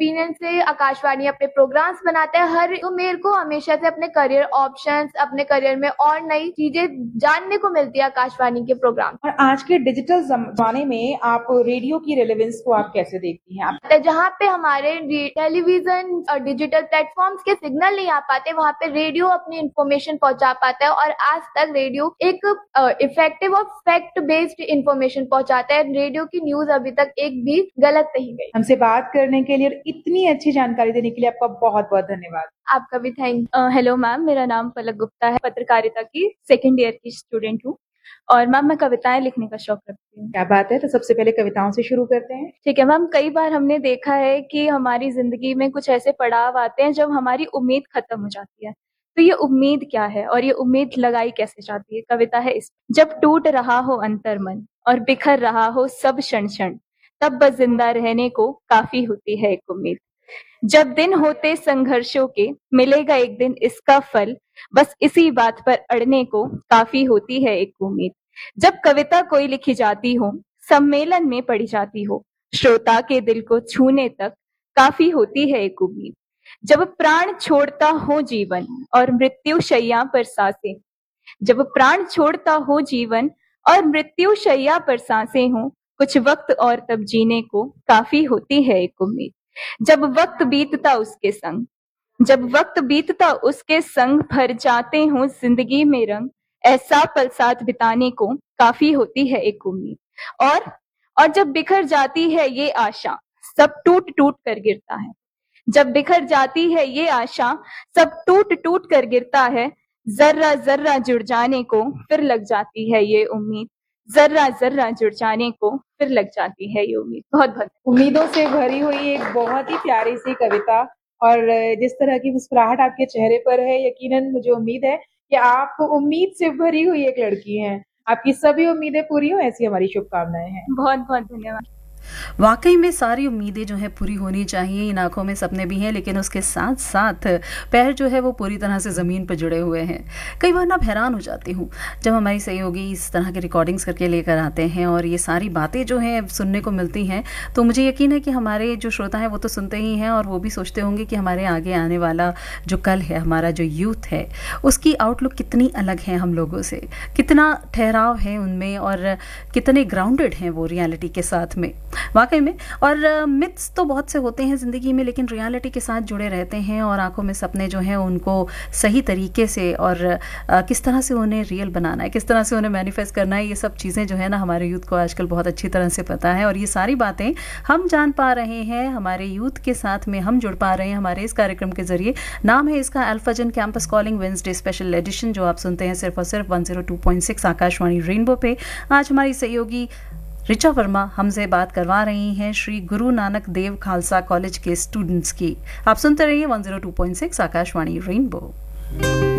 Opinion से आकाशवाणी अपने programmes बनाते हैं। तो मेरे को हमेशा से अपने करियर ऑप्शंस, अपने करियर में और नई चीजें जानने को मिलती है आकाशवाणी के प्रोग्राम। और आज के डिजिटल जमाने में आप रेडियो की रेलेवेंस को आप कैसे देखती हैं? जहाँ पे हमारे टेलीविजन और डिजिटल प्लेटफॉर्म्स के सिग्नल नहीं आ पाते, वहाँ पे रेडियो अपनी इंफॉर्मेशन पहुंचा पाता है और आज तक रेडियो एक इफेक्टिव और फैक्ट बेस्ड इंफॉर्मेशन पहुंचाता है। रेडियो की न्यूज अभी तक एक भी गलत नहीं गई। हमसे बात करने के लिए और इतनी अच्छी जानकारी देने के लिए आपका बहुत बहुत धन्यवाद। आपका भी थैंक। हेलो मैम, मेरा नाम पलक गुप्ता है, पत्रकारिता की सेकेंड ईयर की स्टूडेंट हूँ और मैम मैं कविताएं लिखने का शौक रखती हूँ। क्या बात है, तो सबसे पहले कविताओं से शुरू करते हैं। ठीक है मैम। कई बार हमने देखा है कि हमारी जिंदगी में कुछ ऐसे पड़ाव आते हैं जब हमारी उम्मीद खत्म हो जाती है। तो ये उम्मीद क्या है और ये उम्मीद लगाई कैसे जाती है? कविता है इस: जब टूट रहा हो अंतर मन और बिखर रहा हो सब क्षण क्षण, तब बस जिंदा रहने को काफी होती है एक उम्मीद। जब दिन होते संघर्षों के, मिलेगा एक दिन इसका फल, बस इसी बात पर अड़ने को काफी होती है एक उम्मीद। जब कविता कोई लिखी जाती हो, सम्मेलन में पढ़ी जाती हो, श्रोता के दिल को छूने तक काफी होती है एक उम्मीद। जब प्राण छोड़ता हो जीवन और मृत्यु शैया पर सांसें, जब प्राण छोड़ता हो जीवन और मृत्यु शैया पर सांसें हो, कुछ वक्त और तब जीने को काफी होती है एक उम्मीद। जब वक्त बीतता उसके संग, जब वक्त बीतता उसके संग भर जाते हो जिंदगी में रंग, ऐसा पल साथ बिताने को काफी होती है एक उम्मीद। और जब बिखर जाती है ये आशा, सब टूट टूट कर गिरता है। जब बिखर जाती है ये आशा, सब टूट टूट कर गिरता है, जर्रा जर्रा जुड़ जाने को फिर लग जाती है ये उम्मीद। जर्रा जर्रा जुड़ जाने को फिर लग जाती है ये उम्मीद। बहुत बहुत उम्मीदों से भरी हुई एक बहुत ही प्यारी सी कविता, और जिस तरह की मुस्कुराहट आपके चेहरे पर है, यकीनन मुझे उम्मीद है कि आप उम्मीद से भरी हुई एक लड़की हैं। आपकी सभी उम्मीदें पूरी हो, ऐसी हमारी शुभकामनाएं हैं। बहुत बहुत धन्यवाद। वाकई में सारी उम्मीदें जो है पूरी होनी चाहिए। इन आंखों में सपने भी हैं, लेकिन उसके साथ साथ पैर जो है वो पूरी तरह से ज़मीन पर जुड़े हुए हैं। कई बार ना हैरान हो जाती हूँ जब हमारी सहयोगी इस तरह के रिकॉर्डिंग्स करके लेकर आते हैं और ये सारी बातें जो हैं सुनने को मिलती हैं, तो मुझे यकीन है कि हमारे जो श्रोता हैं वो तो सुनते ही हैं और वो भी सोचते होंगे कि हमारे आगे आने वाला जो कल है, हमारा जो यूथ है, उसकी आउटलुक कितनी अलग है हम लोगों से, कितना ठहराव है उनमें और कितने ग्राउंडेड हैं वो रियलिटी के साथ में। वाकई में। और मिथ्स तो बहुत से होते हैं ज़िंदगी में, लेकिन रियलिटी के साथ जुड़े रहते हैं और आंखों में सपने जो हैं उनको सही तरीके से और किस तरह से उन्हें रियल बनाना है, किस तरह से उन्हें मैनिफेस्ट करना है, ये सब चीज़ें जो है ना हमारे यूथ को आजकल बहुत अच्छी तरह से पता है। और ये सारी बातें हम जान पा रहे हैं, हमारे यूथ के साथ में हम जुड़ पा रहे हैं हमारे इस कार्यक्रम के जरिए। नाम है इसका अल्फाजन campus calling Wednesday special edition, जो आप सुनते हैं सिर्फ और सिर्फ 102.6 आकाशवाणी रेनबो पे। आज हमारी सहयोगी ऋचा वर्मा हमसे बात करवा रही हैं श्री गुरु नानक देव खालसा कॉलेज के स्टूडेंट्स की। आप सुनते रहिए 102.6 आकाशवाणी रेनबो।